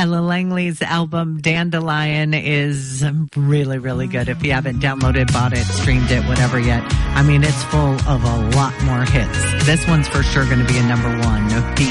Ella Langley's album Dandelion is really, really good. If you haven't downloaded, bought it, streamed it, whatever yet, I mean, it's full of a lot more hits. This one's for sure going to be a number one.